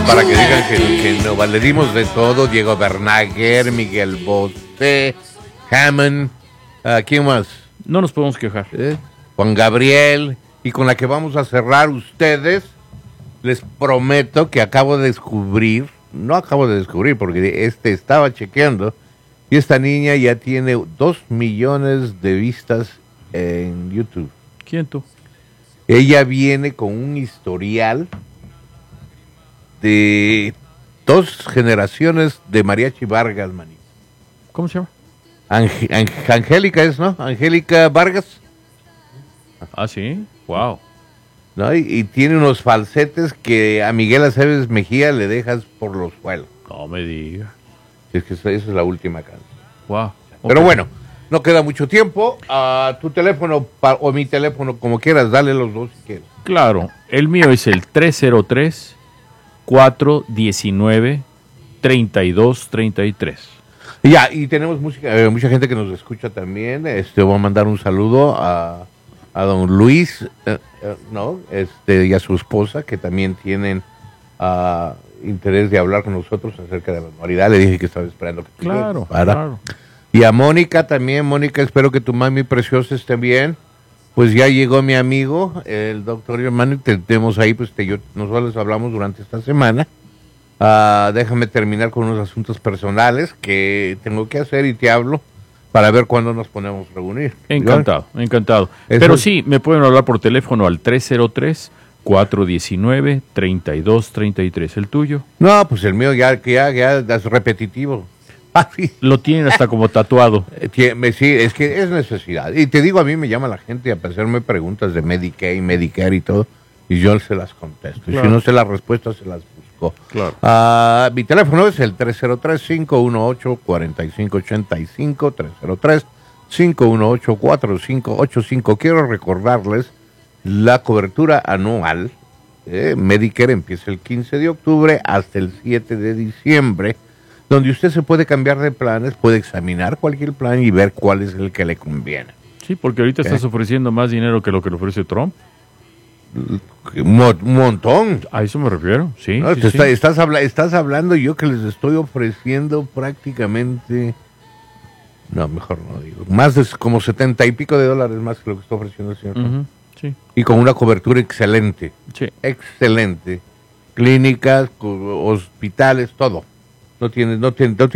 para que digan que no valedimos de todo. Diego Bernaguer, Miguel Bosé, Hammond, ¿quién más? No nos podemos quejar. Juan Gabriel, y con la que vamos a cerrar ustedes, les prometo que no acabo de descubrir, porque estaba chequeando, y esta niña ya tiene 2 millones de vistas en YouTube. ¿Quién tú? Ella viene con un historial de 2 generaciones de Mariachi Vargas, manito. ¿Cómo se llama? Angélica es, ¿no? Angélica Vargas. Ah, sí. Wow. ¿No? Y tiene unos falsetes que a Miguel Aceves Mejía le dejas por los suelos. No me digas. Es que esa es la última canción. Wow. Pero bueno, no queda mucho tiempo. A tu teléfono o mi teléfono, como quieras, dale los dos si quieres. Claro, el mío es el 303-419-3233. Ya, y tenemos mucha gente que nos escucha también. Voy a mandar un saludo a don Luis, y a su esposa, que también tienen interés de hablar con nosotros acerca de la anualidad. Le dije que estaba esperando que Claro. Y a Mónica también. Mónica, espero que tu mami preciosa esté bien. Pues ya llegó mi amigo, el doctor Hermano, tenemos ahí, nosotros les hablamos durante esta semana. Déjame terminar con unos asuntos personales que tengo que hacer y te hablo para ver cuándo nos ponemos a reunir. Encantado. Pero sí, me pueden hablar por teléfono al 303-419-3233. ¿El tuyo? No, pues el mío ya es repetitivo. Lo tienen hasta como tatuado. Sí, es que es necesidad. Y te digo, a mí me llama la gente a hacerme preguntas de Medicaid, Medicare y todo, y yo se las contesto. Claro. Y si no sé las respuestas, se las busco. Claro. Mi teléfono es el 303-518-4585, 303-518-4585. Quiero recordarles la cobertura anual. Medicare empieza el 15 de octubre hasta el 7 de diciembre, donde usted se puede cambiar de planes, puede examinar cualquier plan y ver cuál es el que le conviene. Sí, porque ahorita estás ofreciendo más dinero que lo que le ofrece Trump. Un montón. A eso me refiero, sí. No, sí. Estás hablando yo que les estoy ofreciendo prácticamente... No, mejor no digo. Más de como $70 y pico más que lo que está ofreciendo el señor Trump. Sí. Y con una cobertura excelente. Sí. Excelente. Clínicas, hospitales, todo. No tiene